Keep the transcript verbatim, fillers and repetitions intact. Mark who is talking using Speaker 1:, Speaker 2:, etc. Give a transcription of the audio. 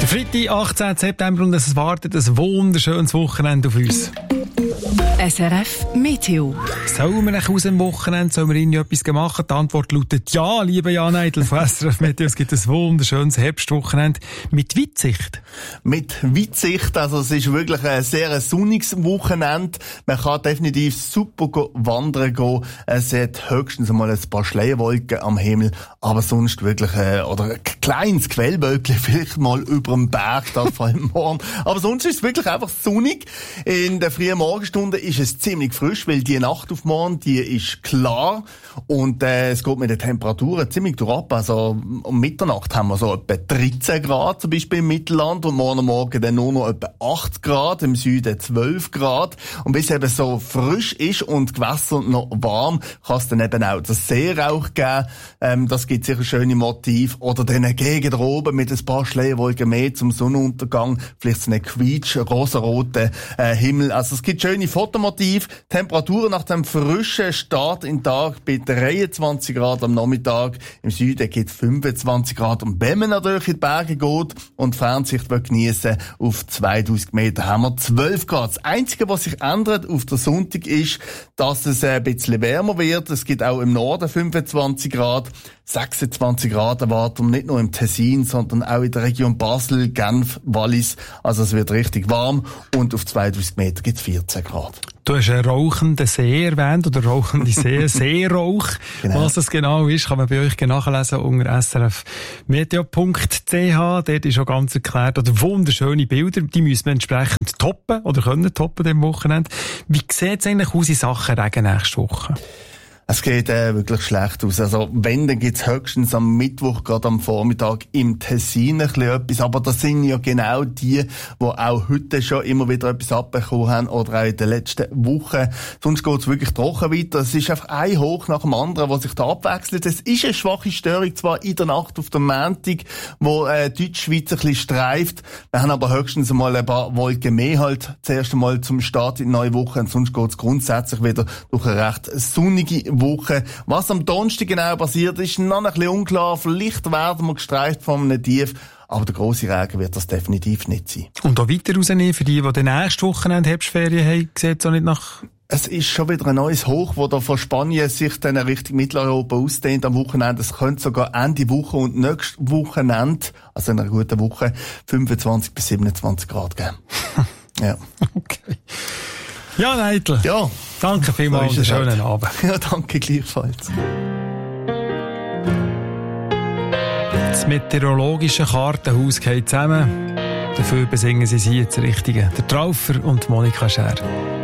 Speaker 1: Freitag, achtzehnten September, und es wartet ein wunderschönes Wochenende auf uns.
Speaker 2: S R F Meteo.
Speaker 1: Sollen wir nach aus dem Wochenende, sollen wir Ihnen etwas machen? Die Antwort lautet ja, liebe Jan Eidl von S R F Meteo. Es gibt ein wunderschönes Herbstwochenende mit Weitsicht.
Speaker 3: Mit Weitsicht, also es ist wirklich ein sehr sonniges Wochenende. Man kann definitiv super go- wandern gehen. Es hat höchstens einmal ein paar Schleierwolken am Himmel, aber sonst wirklich, äh, oder ein kleines Quellwölkchen vielleicht mal über dem Berg, das vor allem morgen. Aber sonst ist es wirklich einfach sonnig. In der frühen Morgenstunde ist es ziemlich frisch, weil die Nacht auf morgen, die ist klar und äh, es geht mit den Temperaturen ziemlich durchab. Also um Mitternacht haben wir so etwa dreizehn Grad zum Beispiel im Mittelland und morgen Morgen dann nur noch etwa acht Grad, im Süden zwölf Grad. Und bis es eben so frisch ist und Gewässer noch warm, kann es dann eben auch das Seerauch geben. Ähm, das gibt sicher schöne Motive. Oder dann eine Gegend oben mit ein paar Schleierwolken mehr zum Sonnenuntergang, vielleicht so einen quietsch rosaroten äh, Himmel. Also es gibt schöne Fotomotive. Temperaturen nach dem frischen Start in den Tag bei dreiundzwanzig Grad am Nachmittag. Im Süden gibt es fünfundzwanzig Grad. Und wenn man natürlich in die Berge geht und die Fernsicht geniessen will, auf zweitausend Meter haben wir zwölf Grad. Das Einzige, was sich ändert auf der Sonntag, ist, dass es ein bisschen wärmer wird. Es gibt auch im Norden fünfundzwanzig Grad. sechsundzwanzig Grad erwarten wir nicht nur im Tessin, sondern auch in der Region Basel, Genf, Wallis. Also es wird richtig warm und auf zweitausend Meter gibt es vierzehn Grad.
Speaker 1: Du hast einen rauchenden See erwähnt, oder rauchende See, Seerauch. Genau. Was das genau ist, kann man bei euch nachlesen unter s r f meteo punkt c h. Dort ist schon ganz erklärt, oder wunderschöne Bilder, die müssen wir entsprechend toppen, oder können toppen dem Wochenende. Wie sieht es eigentlich aus in Sachen Regen nächste Woche?
Speaker 3: Es geht äh, wirklich schlecht aus. Also wenn, dann gibt's höchstens am Mittwoch, gerade am Vormittag, im Tessin ein bisschen etwas. Aber das sind ja genau die, die auch heute schon immer wieder etwas abbekommen haben oder auch in den letzten Wochen. Sonst geht's wirklich trocken weiter. Es ist einfach ein Hoch nach dem anderen, was sich da abwechselt. Es ist eine schwache Störung, zwar in der Nacht auf der Montag, wo äh, Deutschschweiz ein bisschen streift. Wir haben aber höchstens einmal ein paar Wolken mehr halt zuerst einmal zum Start in die neue Woche. Und sonst geht's grundsätzlich wieder durch eine recht sonnige Woche. Was am Donnerstag genau passiert, ist noch ein bisschen unklar. Vielleicht werden wir gestreift von einem Tief, aber der grosse Regen wird das definitiv nicht sein.
Speaker 1: Und auch weiter rausnehmen, für die, die den nächsten Wochenende Herbstferien haben, sieht es auch nicht nach...
Speaker 3: Es ist schon wieder ein neues Hoch, das da von Spanien sich dann Richtung Mitteleuropa ausdehnt am Wochenende. Es könnte sogar Ende Woche und nächstes Wochenende, also in einer guten Woche, fünfundzwanzig bis siebenundzwanzig Grad geben. Ja.
Speaker 1: Okay. Ja, Neidl.
Speaker 3: Ja.
Speaker 1: Danke vielmals und einen schönen halt. Abend.
Speaker 3: Ja, danke gleichfalls.
Speaker 1: Das meteorologische Kartenhaus geht zusammen. Dafür besingen sie sie jetzt Richtige. Der Traufer und Monika Scher.